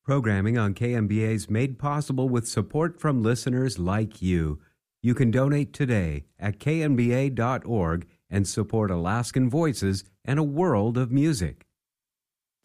Programming on KMBA is made possible with support from listeners like you. You can donate today at kmba.org and support Alaskan Voices and a world of music.